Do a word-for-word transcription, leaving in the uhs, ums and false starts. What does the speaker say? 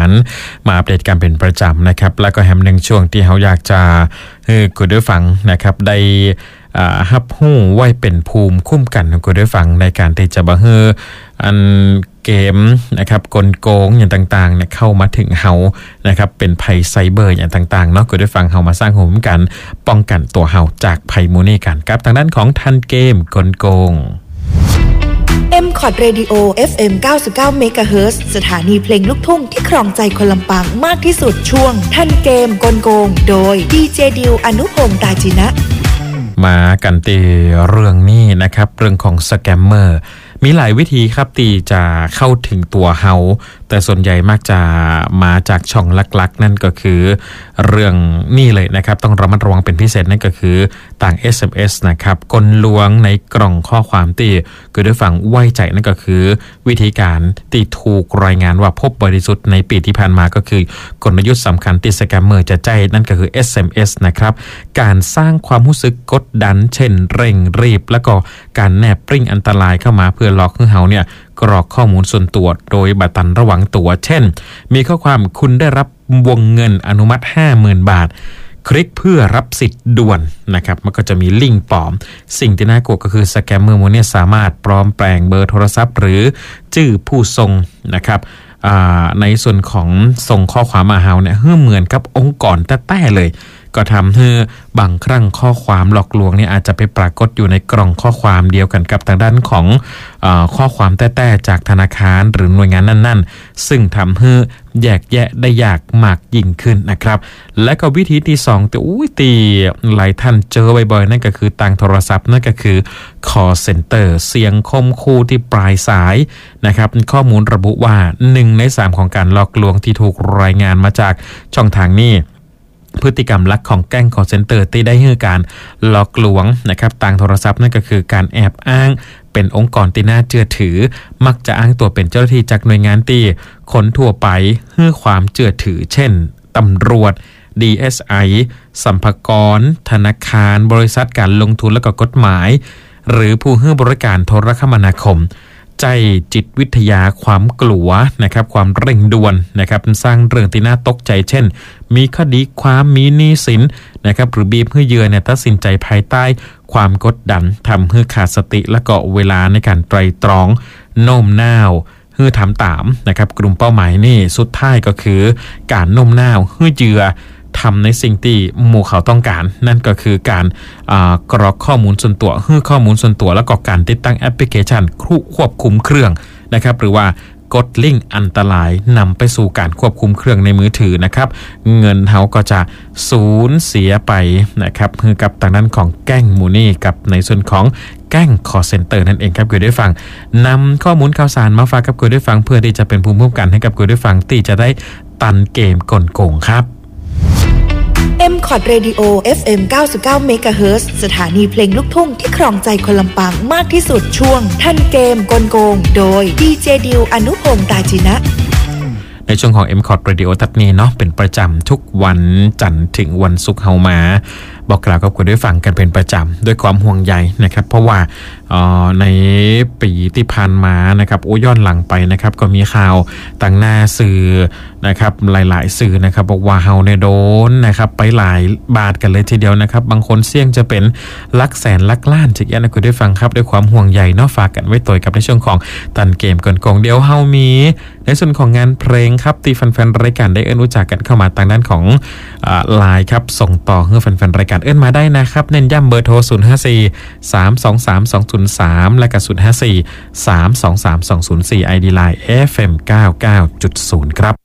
ารมาอัปเดตกันเป็นประจำนะครับแล้วก็แฮมหนึ่งช่วงที่เขาอยากจะให้คุณได้ฟังนะครับได้ฮับหู้ไว้เป็นภูมิคุ้มกันคุณได้ฟังในการที่จะบะเฮออันเกมนะครับกลโกงอย่างต่างๆเนี่ยเข้ามาถึงเฮานะครับเป็นภัยไซเบอร์อย่างต่างๆเนาะคุณได้ฟังเฮามาสร้างภูมิคุ้มกันป้องกันตัวเฮาจากภัยมูนี่กันกับทางด้านของทันเกมกลโกงเอ็ม คอท Radio เอฟ เอ็ม เก้าสิบเก้า เมกะเฮิรตซ์ สถานีเพลงลูกทุ่งที่ครองใจคนลำปางมากที่สุดช่วงทันเกมกลโกงโดยดีเจดิวอนุพงษ์ตาจินะมากันตีเรื่องนี้นะครับเรื่องของสแกมเมอร์มีหลายวิธีครับที่จะเข้าถึงตัวเฮาแต่ส่วนใหญ่มักจะมาจากช่องลักๆนั่นก็คือเรื่องนี่เลยนะครับต้องระมัดระวังเป็นพิเศษนั่นก็คือต่าง เอส เอ็ม เอส นะครับกลลวงในกล่องข้อความที่คือด้วยฝั่งไว้ใจนั่นก็คือวิธีการที่ถูกรายงานว่าพบบริสุทธิ์ในปีที่ผ่านมาก็คือกลยุทธ์สำคัญที่สแกมเมอร์จะใจนั่นก็คือ เอส เอ็ม เอส นะครับการสร้างความรู้สึกกดดันเช่นเร่งรีบแล้วก็การแนบปริ้งอันตรายเข้ามาเพื่อหลอกให้เฮาเนี่ยกรอกข้อมูลส่วนตัวโดยบัตรตันระหว่างตัวเช่นมีข้อความคุณได้รับวงเงินอนุมัติ ห้าหมื่น บาทคลิกเพื่อรับสิทธิ์ด่วนนะครับมันก็จะมีลิงก์ปลอมสิ่งที่น่ากลัวก็คือสแกมเมอร์โมเนี่ยสามารถปลอมแปลงเบอร์โทรศัพท์หรือชื่อผู้ส่งนะครับในส่วนของส่งข้อความมาเฮาเนี่ยเพื่อเหมือนกับองค์กรแต้ๆเลยก็ทำให้บางครั้งข้อความหลอกลวงเนี่ยอาจจะไปปรากฏอยู่ในกล่องข้อความเดียวกันกับทางด้านของเอ่อข้อความแต้ๆจากธนาคารหรือหน่วยงานนั่นๆซึ่งทำให้แยกแยะได้ยากมากยิ่งขึ้นนะครับและก็วิธีที่สองแต่อุ้ยตีหลายท่านเจอบ่อยๆนั่นก็คือต่างโทรศัพท์นั่นก็คือ call center เสียงคมคูที่ปลายสายนะครับข้อมูลระบุว่าหนึ่งในสามของการหลอกลวงที่ถูกรายงานมาจากช่องทางนี้พฤติกรรมลักของแก๊ง call center ที่ได้ให้การหลอกลวงนะครับต่างโทรศัพท์นั่นก็คือการแอบอ้างเป็นองค์กรที่น่าเชื่อถือมักจะอ้างตัวเป็นเจ้าหน้าที่จากหน่วยงานที่คนทั่วไปให้ความเชื่อถือเช่นตำรวจ ดี เอส ไอ สรรพากรธนาคารบริษัทการลงทุนและก็กฎหมายหรือผู้ให้บริการโทรคมนาคมใจจิตวิทยาความกลัวนะครับความเร่งด่วนนะครับสร้างเรื่องที่น่าตกใจเช่นมีคดีความมีหนี้สินนะครับหรือบีบให้เหยื่อเนี่ยตัดสินใจภายใต้ความกดดันทำให้ขาดสติและก็เวลาในการไตร่ตรองโน้มน้าวให้ทำตามนะครับกลุ่มเป้าหมายนี่สุดท้ายก็คือการโน้มน้าวให้เหยื่อทำในสิ่งที่หมู่เขาต้องการนั่นก็คือการกรอกข้อมูลส่วนตัวให้ข้อมูลส่วนตัวแล้วก็การติดตั้งแอปพลิเคชันควบคุมเครื่องนะครับหรือว่ากดลิงก์อันตรายนำไปสู่การควบคุมเครื่องในมือถือนะครับเงินเขาก็จะสูญเสียไปนะครับคือกับทางด้านของแก๊งมูนี่กับในส่วนของแก๊ง call center นั่นเองครับคุณได้ฟังนำข้อมูลข่าวสารมาฝากกับคุณได้ฟังเพื่อที่จะเป็นภูมิคุ้มกันให้กับคุณได้ฟังที่จะได้ตันเกมกลโกงครับเอ็ม คอท Radio เอฟ เอ็ม เก้าสิบเก้า เมกะเฮิรตซ์ สถานีเพลงลูกทุ่งที่ครองใจคนลำปางมากที่สุดช่วงทันเกมกลโกงโดยดีเจดิวอนุพงษ์ตาจินะในช่วงของ เอ็ม คอท Radio ทัดนี้เนาะเป็นประจำทุกวันจันทร์ถึงวันศุกร์เฮามาบอกกล่าวกับคุณได้ฟังกันเป็นประจำด้วยความห่วงใยนะครับเพราะว่าในปีที่ผ่านมานะครับโอ้ย้อนหลังไปนะครับก็มีข่าวต่างหน้าสื่อนะครับหลายๆสื่อนะครับบอกว่าเฮาเนี่ยโดนนะครับไปหลายบาทกันเลยทีเดียวนะครับบางคนเสี่ยงจะเป็นลักแสนลักล้านจากอย่างนะคุณได้ฟังครับด้วยความห่วงใยเนาะฝากกันไว้ตัวกับในช่วงของตันเกมกลโกงเดี๋ยวเฮามีในส่วนของงานเพลงครับที่แฟนๆรายการได้เอิ้นรู้จักกันเข้ามาทางด้านของไลน์ครับส่งต่อให้แฟนๆรายการเอิ้นมาได้นะครับเน้นย้ำเบอร์โทรศูนย์ ห้า สี่ สาม สอง สาม สอง ศูนย์ สาม และก็ศูนย์ ห้า สี่ สาม สอง สาม สอง ศูนย์ สี่ ไอ ดี ไลน์ เอฟ เอ็ม เก้าสิบเก้าจุดศูนย์ ครับ